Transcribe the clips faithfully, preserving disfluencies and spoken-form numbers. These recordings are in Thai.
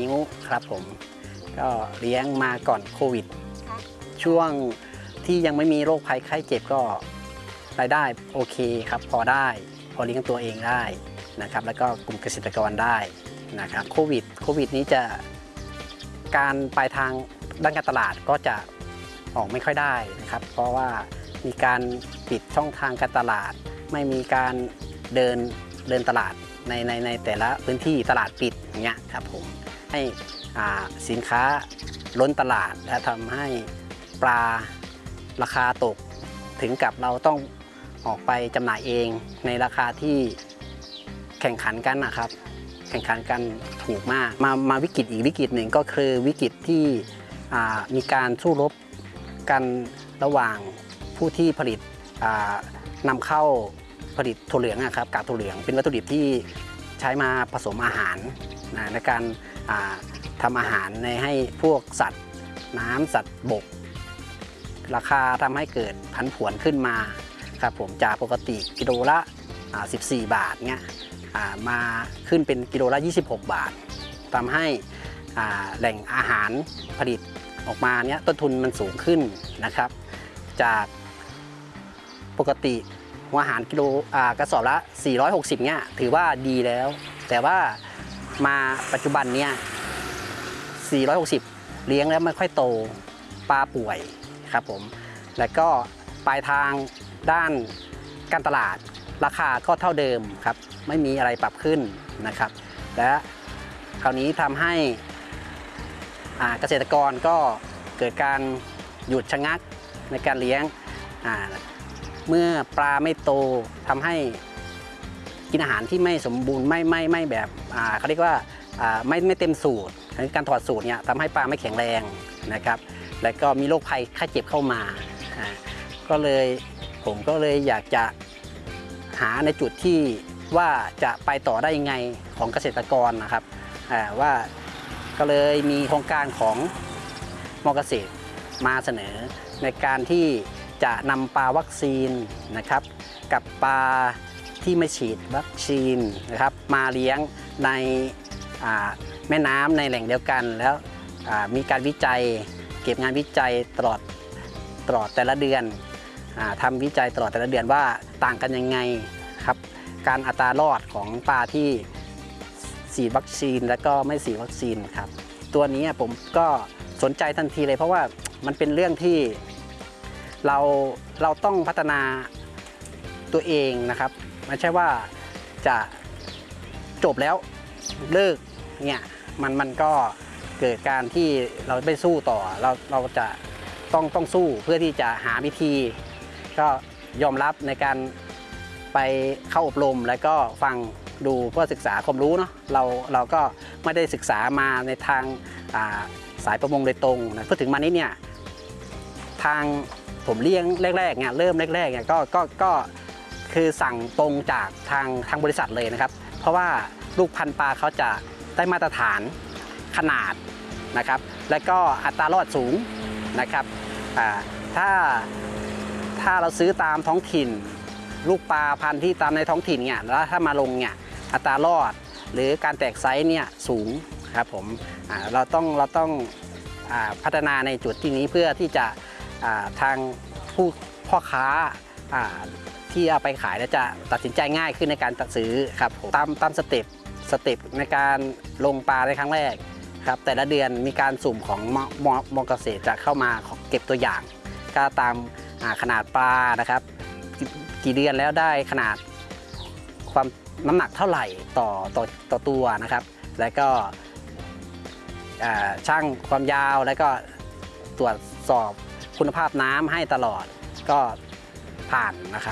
นิ้วครับผมก็เลี้ยงมาก่อนโควิดช่วงที่ยังไม่มีโรคภัยไข้เจ็บก็รายได้โอเคครับพอได้พอเลี้ยงตัวเองได้นะครับแล้วก็กลุ่มเกษตรกรได้นะครับโควิดโควิดนี้จะการปลายทางด้านการตลาดก็จะออกไม่ค่อยได้นะครับเพราะว่ามีการปิดช่องทางการตลาดไม่มีการเดินเดินตลาดในในในแต่ละพื้นที่ตลาดปิดอย่างเงี้ยครับผมให้สินค้าล้นตลาดและทำให้ปลาราคาตกถึงกับเราต้องออกไปจำหน่ายเองในราคาที่แข่งขันกันนะครับแข่งขันกันถูกมากมามาวิกฤตอีกวิกฤตหนึ่งก็คือวิกฤตที่มีการสู้รบกันระหว่างผู้ที่ผลิตนำเข้าผลิตถั่วเหลืองนะครับกากถั่วเหลืองเป็นวัตถุดิบที่ใช้มาผสมอาหารในการทำอาหารในให้พวกสัตว์น้ำสัตว์บกราคาทำให้เกิดผันผวนขึ้นมาครับผมจากปกติกิโลละสิบสี่บาทเนี่ยมาขึ้นเป็นกิโลละยี่สิบหกบาททำให้แหล่งอาหารผลิตออกมาเนี่ยต้นทุนมันสูงขึ้นนะครับจากปกติหัวอาหารกิโลกระสอบละสี่ร้อยหกสิบเนี่ยถือว่าดีแล้วแต่ว่ามาปัจจุบันเนี่ยสี่ร้อยหกสิบเลี้ยงแล้วไม่ค่อยโตปลาป่วยครับผมแล้วก็ปลายทางด้านการตลาดราคาก็เท่าเดิมครับไม่มีอะไรปรับขึ้นนะครับและคราวนี้ทำให้เกษตรกรก็เกิดการหยุดชะงักในการเลี้ยงเมื่อปลาไม่โตทำให้กินอาหารที่ไม่สมบูรณ์ไม่ไม่ไม่แบบเขาเรียกว่าไม่ไม่เต็มสูตรการถอดสูตรเนี่ยทำให้ปลาไม่แข็งแรงนะครับแล้วก็มีโรคภัยไข้เจ็บเข้ามาก็เลยผมก็เลยอยากจะหาในจุดที่ว่าจะไปต่อได้ยังไงของเกษตรกรนะครับว่าก็เลยมีโครงการของมอเกษตรมาเสนอในการที่จะนำปลาวัคซีนนะครับกับปลาที่ไม่ฉีดวัคซีนนะครับมาเลี้ยงในแม่น้ำในแหล่งเดียวกันแล้วมีการวิจัยเก็บงานวิจัยตลอดตลอดแต่ละเดือนทำวิจัยตลอดแต่ละเดือนว่าต่างกันยังไงครับการอัตรารอดของปลาที่ฉีดวัคซีนและก็ไม่ฉีดวัคซีนครับตัวนี้ผมก็สนใจทันทีเลยเพราะว่ามันเป็นเรื่องที่เราเราต้องพัฒนาตัวเองนะครับไม่ใช่ว่าจะจบแล้วเลิกเนี่ยมันมันก็เกิดการที่เราไม่สู้ต่อเราเราจะต้องต้องสู้เพื่อที่จะหาวิธีก็ยอมรับในการไปเข้าอบรมแล้วก็ฟังดูเพื่อศึกษาความรู้เนาะเราเราก็ไม่ได้ศึกษามาในทางสายประมงโดยตรงนะเพื่อถึงมานี้เนี่ยทางผมเลี้ยงแรกๆเนี่ยเริ่มแรกๆเนี่ยก็ก็ก็คือสั่งตรงจากทางทางบริษัทเลยนะครับเพราะว่าลูกพันธุ์ปลาเขาจะได้มาตรฐานขนาดนะครับและก็อัตรารอดสูงนะครับถ้าถ้าเราซื้อตามท้องถิ่นลูกปลาพันธุ์ที่ตามในท้องถิ่นเนี่ยแล้วถ้ามาลงเนี่ยอัตรารอดหรือการแตกไซส์เนี่ยสูงครับผมเราต้องเราต้องพัฒนาในจุดที่นี้เพื่อที่จะทางผู้พ่อค้าที่เอาไปขายแล้วจะตัดสินใจง่ายขึ้นในการตัดซื้อครับผมตามตามสเต็ปสเต็ปในการลงปลาในครั้งแรกครับแต่ละเดือนมีการสุ่มของมอมอเกษตรจะเข้ามาเก็บตัวอย่างก็ตามขนาดปลานะครับกี่เดือนแล้วได้ขนาดความน้ำหนักเท่าไหร่ต่อต่อต่อตัวนะครับแล้วก็ช่างความยาวแล้วก็ตรวจสอบคุณภาพน้ำให้ตลอดก็ผ่านนะครับ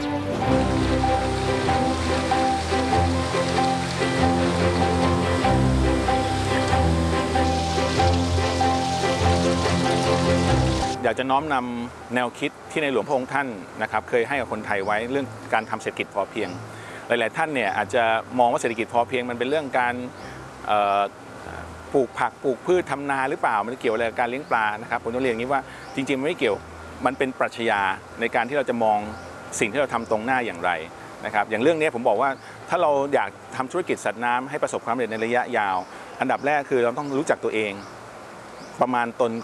อยากจะน้อมนำแนวคิดที่ในหลวงพระองค์ท่านนะครับเคยให้กับคนไทยไว้เรื่องการทำเศรษฐกิจพอเพียงหลายๆท่านเนี่ยอาจจะมองว่าเศรษฐกิจพอเพียงมันเป็นเรื่องการปลูกผักปลูกพืชทำนาหรือเปล่ามันเกี่ยวอะไรกับการเลี้ยงปลานะครับผมต้องเรียนอย่างนี้ว่าจริงๆมันไม่เกี่ยวมันเป็นปรัชญาในการที่เราจะมองสิ่งที่เราทำตรงหน้าอย่างไรนะครับอย่างเรื่องนี้ผมบอกว่าถ้าเราอยากทำธุรกิจสัตว์น้ำให้ประสบความสำเร็จในระยะยาวอันดับแรกคือเราต้องรู้จักตัวเองประมาณตน